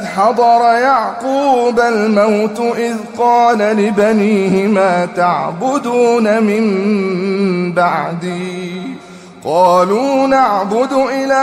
حضر يعقوب الموت إذ قال لبنيه ما تعبدون من بعدي قالوا نعبد إلهك